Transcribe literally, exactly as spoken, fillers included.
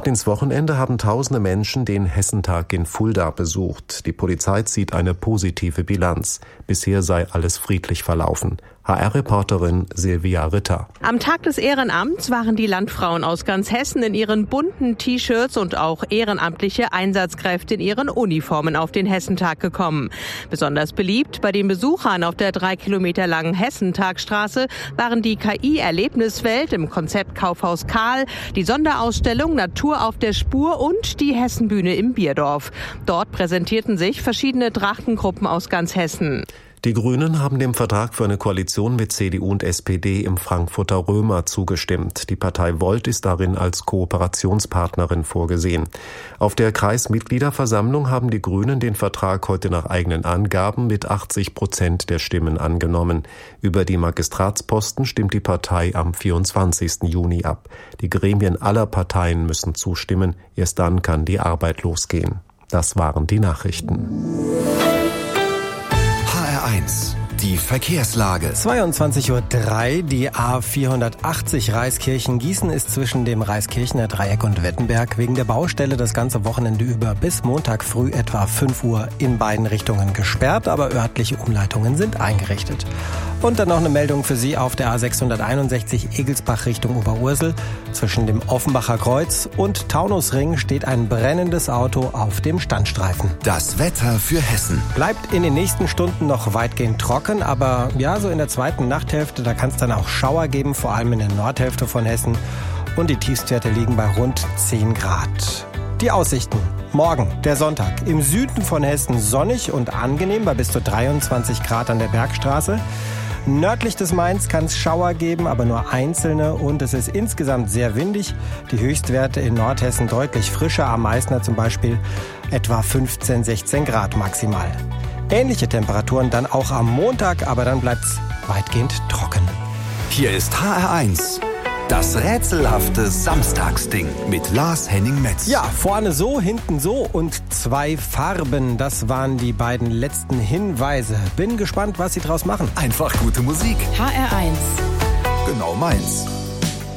ins Wochenende haben tausende Menschen den Hessentag in Fulda besucht. Die Polizei zieht eine positive Bilanz. Bisher sei alles friedlich verlaufen. H R-Reporterin Silvia Ritter. Am Tag des Ehrenamts waren die Landfrauen aus ganz Hessen in ihren bunten T-Shirts und auch ehrenamtliche Einsatzkräfte in ihren Uniformen auf den Hessentag gekommen. Besonders beliebt bei den Besuchern auf der drei Kilometer langen Hessentagstraße waren die K I-Erlebniswelt im Konzeptkaufhaus Karl, die Sonderausstellung Natur auf der Spur und die Hessenbühne im Bierdorf. Dort präsentierten sich verschiedene Trachtengruppen aus ganz Hessen. Die Grünen haben dem Vertrag für eine Koalition mit C D U und S P D im Frankfurter Römer zugestimmt. Die Partei Volt ist darin als Kooperationspartnerin vorgesehen. Auf der Kreismitgliederversammlung haben die Grünen den Vertrag heute nach eigenen Angaben mit achtzig Prozent der Stimmen angenommen. Über die Magistratsposten stimmt die Partei am vierundzwanzigsten Juni ab. Die Gremien aller Parteien müssen zustimmen. Erst dann kann die Arbeit losgehen. Das waren die Nachrichten. eins. Die Verkehrslage. zweiundzwanzig Uhr drei, die A vierhundertachtzig Reiskirchen-Gießen ist zwischen dem Reiskirchener Dreieck und Wettenberg wegen der Baustelle das ganze Wochenende über bis Montag früh etwa fünf Uhr in beiden Richtungen gesperrt, aber örtliche Umleitungen sind eingerichtet. Und dann noch eine Meldung für Sie auf der A sechshunderteinundsechzig Egelsbach Richtung Oberursel. Zwischen dem Offenbacher Kreuz und Taunusring steht ein brennendes Auto auf dem Standstreifen. Das Wetter für Hessen. Bleibt in den nächsten Stunden noch weitgehend trocken, aber ja, so in der zweiten Nachthälfte, da kann es dann auch Schauer geben, vor allem in der Nordhälfte von Hessen. Und die Tiefstwerte liegen bei rund zehn Grad. Die Aussichten. Morgen, der Sonntag. Im Süden von Hessen sonnig und angenehm bei bis zu dreiundzwanzig Grad an der Bergstraße. Nördlich des Mains kann es Schauer geben, aber nur einzelne und es ist insgesamt sehr windig. Die Höchstwerte in Nordhessen deutlich frischer, am Meißner zum Beispiel etwa fünfzehn, sechzehn Grad maximal. Ähnliche Temperaturen dann auch am Montag, aber dann bleibt's weitgehend trocken. Hier ist H R eins. Das rätselhafte Samstagsding mit Lars Henning-Metz. Ja, vorne so, hinten so und zwei Farben. Das waren die beiden letzten Hinweise. Bin gespannt, was Sie draus machen. Einfach gute Musik. H R eins. Genau meins.